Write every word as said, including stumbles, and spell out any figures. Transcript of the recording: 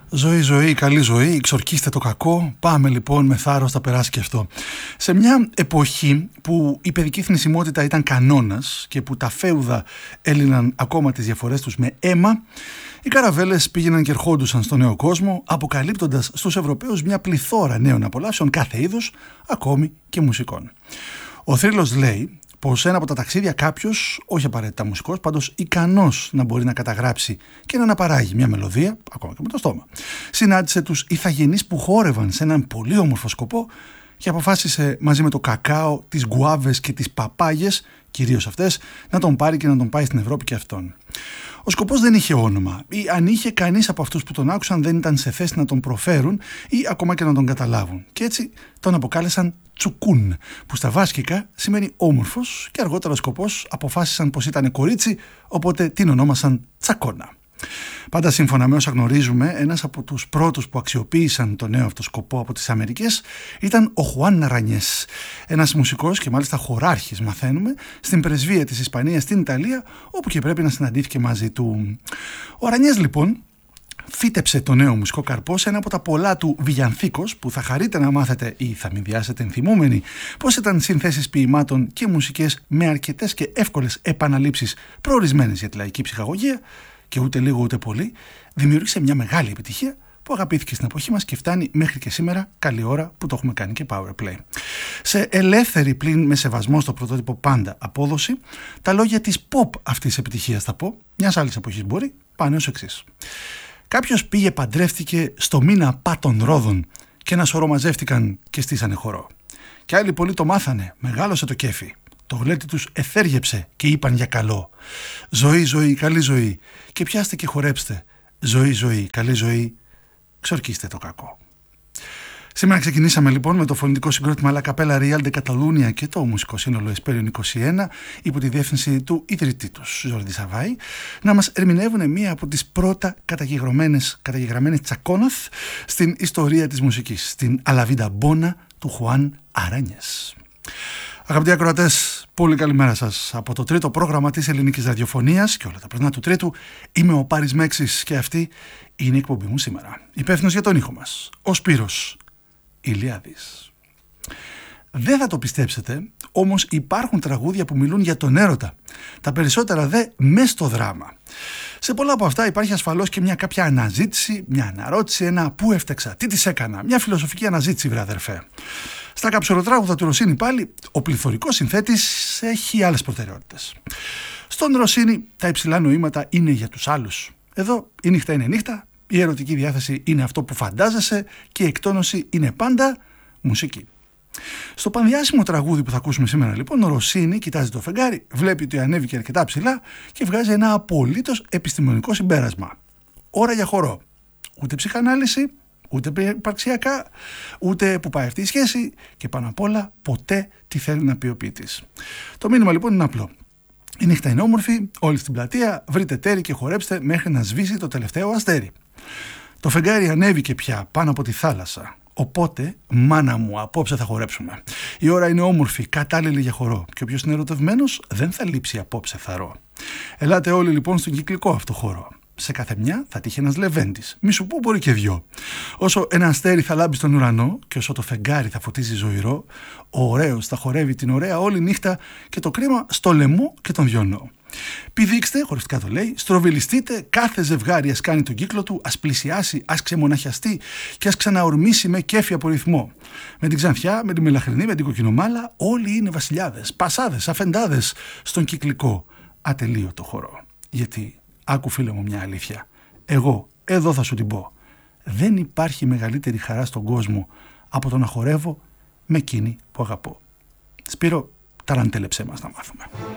Ζωή, ζωή, καλή ζωή, εξορκίστε το κακό. Πάμε λοιπόν με θάρρος, θα περάσει και αυτό. Σε μια εποχή που η παιδική θνησιμότητα ήταν κανόνας και που τα φέουδα έλυναν ακόμα τις διαφορές τους με αίμα, οι καραβέλες πήγαιναν και ερχόντουσαν στο νέο κόσμο, αποκαλύπτοντας στους Ευρωπαίους μια πληθώρα νέων απολαύσεων κάθε είδους, ακόμη και μουσικών. Ο θρύλος λέει πως ένα από τα ταξίδια κάποιος, όχι απαραίτητα μουσικός, πάντως ικανός να μπορεί να καταγράψει και να αναπαράγει μια μελωδία, ακόμα και με το στόμα, συνάντησε τους ηθαγενείς που χόρευαν σε έναν πολύ όμορφο σκοπό και αποφάσισε μαζί με το κακάο, τις γκουάβες και τις παπάγες, κυρίως αυτές, να τον πάρει και να τον πάει στην Ευρώπη και αυτόν. Ο σκοπός δεν είχε όνομα, ή αν είχε, κανείς από αυτούς που τον άκουσαν δεν ήταν σε θέση να τον προφέρουν ή ακόμα και να τον καταλάβουν. Και έτσι τον αποκάλεσαν Τσουκούν, που στα βάσκικα σημαίνει όμορφος, και αργότερα ο σκοπός αποφάσισαν πως ήταν κορίτσι, οπότε την ονόμασαν Τσακώνα. Πάντα σύμφωνα με όσα γνωρίζουμε, ένας από τους πρώτους που αξιοποίησαν το νέο αυτό σκοπό από τις Αμερικές ήταν ο Χουάν Αρανιές, ένας μουσικός και μάλιστα χοράρχης, μαθαίνουμε, στην πρεσβεία της Ισπανίας στην Ιταλία, όπου και πρέπει να συναντήθηκε μαζί του. Ο Αρανιές λοιπόν φύτεψε το νέο μουσικό καρπό σε ένα από τα πολλά του Βιγιανθίκος, που θα χαρείτε να μάθετε ή θα μηδιάσετε ενθυμούμενοι πως ήταν συνθέσεις ποιημάτων και μουσικές με αρκετές και εύκολες επαναλήψεις προορισμένες για τη λαϊκή ψυχαγωγία, και ούτε λίγο ούτε πολύ δημιούργησε μια μεγάλη επιτυχία που αγαπήθηκε στην εποχή μας και φτάνει μέχρι και σήμερα, καλή ώρα που το έχουμε κάνει και power play. Σε ελεύθερη πλην με σεβασμό στο πρωτότυπο πάντα απόδοση, τα λόγια της pop αυτής της επιτυχίας, θα πω, μιας άλλης εποχής μπορεί, πάνε ως εξής. Κάποιος πήγε, παντρεύτηκε στο μήνα Πάτων Ρόδων και ένα σωρό μαζεύτηκαν και στήσανε χορό. Και άλλοι πολλοί το μάθανε, μεγάλωσε το κέφι. Το γλέτι τους εθέργεψε και είπαν για καλό. Ζωή, ζωή, καλή ζωή. Και πιάστε και χορέψτε. Ζωή, ζωή, καλή ζωή. Ξορκίστε το κακό. Σήμερα ξεκινήσαμε λοιπόν με το φωνητικό συγκρότημα La Capella Real de Catalunya και το μουσικό σύνολο Εσπέριον είκοσι ένα υπό τη διεύθυνση του ιδρυτή τους, Ζόρντι Σαβάη, να μας ερμηνεύουν μία από τις πρώτα καταγεγραμμένες τσακώναθ στην ιστορία της μουσικής, την Αλαβίντα Μπόνα του Χουάν Αράνιες. Αγαπητοί ακροατές, πολύ καλημέρα σας από το τρίτο πρόγραμμα της ελληνικής ραδιοφωνίας και όλα τα πρωινά του τρίτου. Είμαι ο Πάρης Μέξης και αυτή είναι η εκπομπή μου σήμερα. Υπεύθυνος για τον ήχο μας, ο Σπύρος Ηλιάδης. Δεν θα το πιστέψετε, όμως υπάρχουν τραγούδια που μιλούν για τον έρωτα. Τα περισσότερα δε μες στο δράμα. Σε πολλά από αυτά υπάρχει ασφαλώς και μια κάποια αναζήτηση, μια αναρώτηση, ένα πού έφταξα, τι της έκανα, μια φιλοσοφική αναζήτηση, βρε αδερφέ. Στα καψωροτράγουδα του Ρωσίνη πάλι, ο πληθωρικός συνθέτης έχει άλλες προτεραιότητες. Στον Ρωσίνη τα υψηλά νοήματα είναι για τους άλλους. Εδώ η νύχτα είναι νύχτα, η ερωτική διάθεση είναι αυτό που φαντάζεσαι και η εκτόνωση είναι πάντα μουσική. Στο πανδιάσιμο τραγούδι που θα ακούσουμε σήμερα λοιπόν, ο Ρωσίνη κοιτάζει το φεγγάρι, βλέπει ότι ανέβηκε αρκετά ψηλά και βγάζει ένα απολύτως επιστημονικό συμπέρασμα. Ώρα για χορό. Ούτε ψυχανάλυση, ούτε υπαρξιακά, ούτε που πάει αυτή η σχέση και πάνω απ' όλα ποτέ τι θέλει να πει ο ποιητής. Το μήνυμα λοιπόν είναι απλό. Η νύχτα είναι όμορφη, όλοι στην πλατεία, βρείτε τέρι και χορέψτε μέχρι να σβήσει το τελευταίο αστέρι. Το φεγγάρι ανέβηκε πια πάνω από τη θάλασσα. Οπότε, μάνα μου, απόψε θα χορέψουμε. Η ώρα είναι όμορφη, κατάλληλη για χορό. Και όποιος είναι ερωτευμένος δεν θα λείψει απόψε θαρό. Ελάτε όλοι λοιπόν στον κυκλικό αυτό χώρο. Σε κάθε μια θα τύχει ένας λεβέντης. Μη σου πω, μπορεί και δυο. Όσο ένα αστέρι θα λάμπει στον ουρανό και όσο το φεγγάρι θα φωτίζει ζωηρό, ο ωραίος θα χορεύει την ωραία όλη νύχτα και το κρίμα στο λαιμό και τον διονό. Πηδήξτε, χωριστικά το λέει, στροβιλιστείτε, κάθε ζευγάρι ας κάνει τον κύκλο του, ας πλησιάσει, ας ξεμοναχιαστεί και ας ξαναορμήσει με κέφι από ρυθμό. Με την Ξανθιά, με τη Μελαχρινή, με την Κοκκινομάλα, όλοι είναι βασιλιάδες, πασάδες, αφεντάδες στον κυκλικό ατελείωτο χορό. Γιατί, άκου φίλε μου μια αλήθεια, εγώ εδώ θα σου την πω, δεν υπάρχει μεγαλύτερη χαρά στον κόσμο από το να χορεύω με εκείνη που αγαπώ. Σπύρο, ταραντέλεψέ μας να μάθουμε.